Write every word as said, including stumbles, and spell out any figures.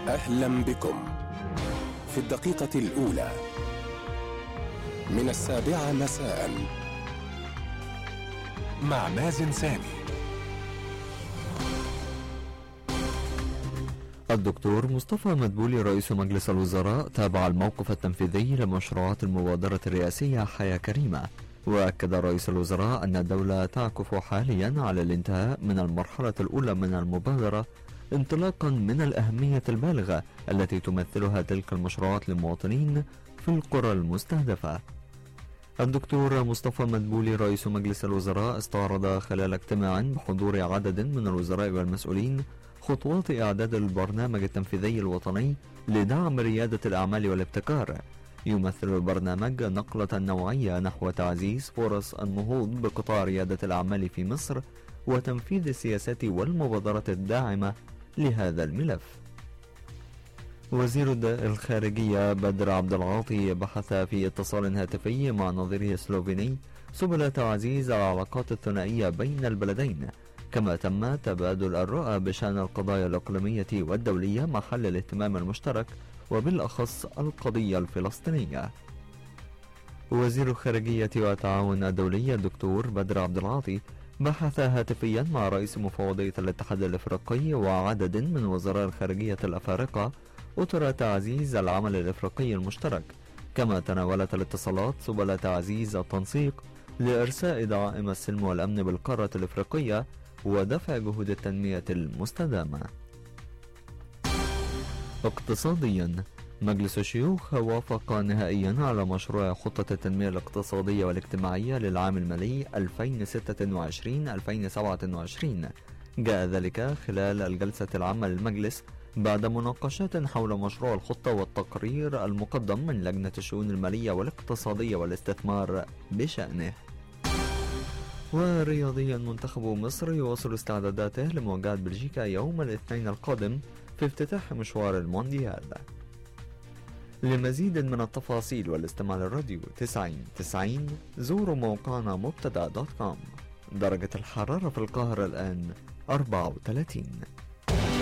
أهلا بكم في الدقيقة الأولى من السابعة مساء مع مازن سامي. الدكتور مصطفى مدبولي رئيس مجلس الوزراء تابع الموقف التنفيذي لمشروعات المبادرة الرئاسية حياة كريمة، وأكد رئيس الوزراء أن الدولة تعكف حاليا على الانتهاء من المرحلة الأولى من المبادرة انطلاقا من الأهمية البالغة التي تمثلها تلك المشروعات للمواطنين في القرى المستهدفة. الدكتور مصطفى مدبولي رئيس مجلس الوزراء استعرض خلال اجتماع بحضور عدد من الوزراء والمسؤولين خطوات إعداد البرنامج التنفيذي الوطني لدعم ريادة الأعمال والابتكار. يمثل البرنامج نقلة نوعية نحو تعزيز فرص النهوض بقطاع ريادة الأعمال في مصر وتنفيذ السياسات والمبادرات الداعمة لهذا الملف. وزير الخارجية بدر عبد العاطي بحث في اتصال هاتفي مع نظيره السلوفيني سبل تعزيز العلاقات الثنائية بين البلدين، كما تم تبادل الرؤى بشأن القضايا الإقليمية والدولية محل الاهتمام المشترك وبالأخص القضية الفلسطينية. وزير الخارجية والتعاون الدولي الدكتور بدر عبد العاطي بحث هاتفيا مع رئيس مفوضية الاتحاد الإفريقي وعدد من وزراء الخارجية الأفارقة أطر تعزيز العمل الإفريقي المشترك، كما تناولت الاتصالات سبل تعزيز التنسيق لإرساء دعائم السلم والأمن بالقارة الإفريقية ودفع جهود التنمية المستدامة. اقتصاديا، مجلس الشيوخ وافق نهائيا على مشروع خطة التنمية الاقتصادية والاجتماعية للعام المالي ألفين وستة وعشرين ألفين وسبعة وعشرين. جاء ذلك خلال الجلسة العامة للمجلس بعد مناقشات حول مشروع الخطة والتقرير المقدم من لجنة الشؤون المالية والاقتصادية والاستثمار بشأنه. ورياضيا، منتخب مصر يواصل استعداداته لمواجهة بلجيكا يوم الاثنين القادم في افتتاح مشوار المونديال. لمزيد من التفاصيل والاستماع للراديو تسعين تسعين زوروا موقعنا مبتدا دوت كوم. درجة الحرارة في القاهرة الآن أربعة وثلاثين.